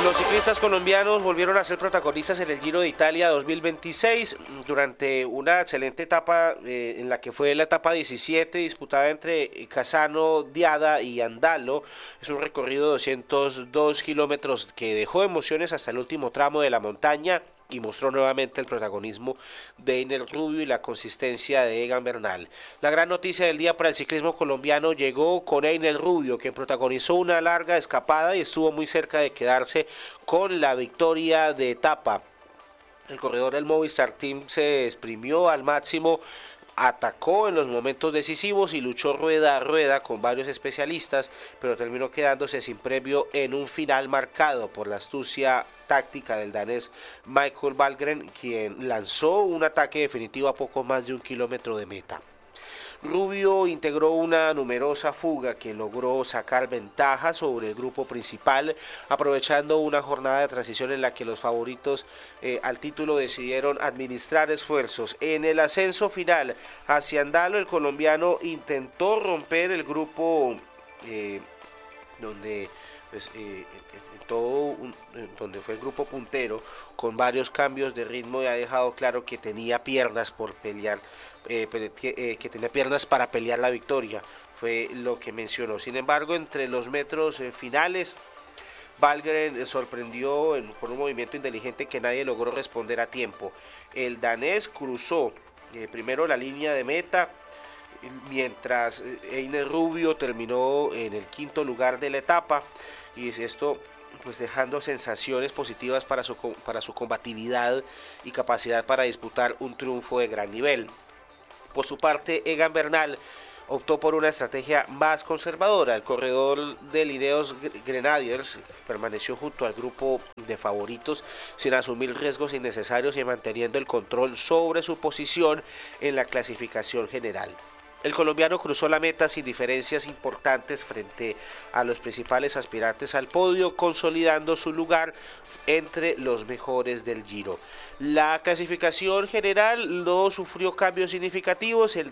Los ciclistas colombianos volvieron a ser protagonistas en el Giro de Italia 2026 durante una excelente etapa en la que fue la etapa 17 disputada entre Casano, Diada y Andalo. Es un recorrido de 202 kilómetros que dejó emociones hasta el último tramo de la montaña y mostró nuevamente el protagonismo de Einer Rubio y la consistencia de Egan Bernal. La gran noticia del día para el ciclismo colombiano llegó con Einer Rubio, que protagonizó una larga escapada y estuvo muy cerca de quedarse con la victoria de etapa. El corredor del Movistar Team se exprimió al máximo, atacó en los momentos decisivos y luchó rueda a rueda con varios especialistas, pero terminó quedándose sin premio en un final marcado por la astucia táctica del danés Michael Valgren, quien lanzó un ataque definitivo a poco más de 1 kilómetro de meta. Rubio integró una numerosa fuga que logró sacar ventaja sobre el grupo principal, aprovechando una jornada de transición en la que los favoritos al título decidieron administrar esfuerzos. En el ascenso final hacia Andalo, el colombiano intentó romper el grupo donde fue el grupo puntero, con varios cambios de ritmo, y ha dejado claro que tenía piernas por pelear, que tenía piernas para pelear la victoria, fue lo que mencionó. Sin embargo, entre los metros finales, Valgren sorprendió por un movimiento inteligente que nadie logró responder a tiempo. El danés cruzó primero la línea de meta, mientras Einer Rubio terminó en el quinto lugar de la etapa, y esto pues dejando sensaciones positivas para su combatividad y capacidad para disputar un triunfo de gran nivel. Por su parte, Egan Bernal optó por una estrategia más conservadora. El corredor de Ineos Grenadiers permaneció junto al grupo de favoritos sin asumir riesgos innecesarios y manteniendo el control sobre su posición en la clasificación general. El colombiano cruzó la meta sin diferencias importantes frente a los principales aspirantes al podio, consolidando su lugar entre los mejores del Giro. La clasificación general no sufrió cambios significativos. El